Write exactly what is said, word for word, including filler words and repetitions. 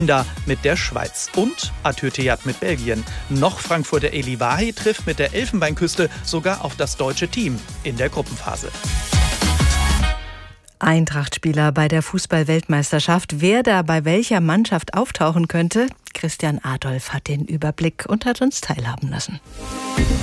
Da mit der Schweiz und Atürteyat mit Belgien. Noch Frankfurter Eli Wahi trifft mit der Elfenbeinküste sogar auf das deutsche Team in der Gruppenphase. Eintracht-Spieler bei der Fußball-Weltmeisterschaft. Wer da bei welcher Mannschaft auftauchen könnte? Christian Adolf hat den Überblick und hat uns teilhaben lassen.